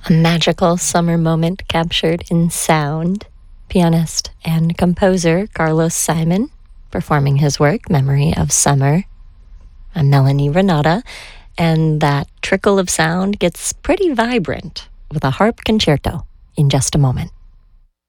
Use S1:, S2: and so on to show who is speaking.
S1: A magical summer moment captured in sound. Pianist and composer Carlos Simon performing his work, Memory of Summer. I'm Melanie Renata, and that trickle of sound gets pretty vibrant with a harp concerto in just a moment.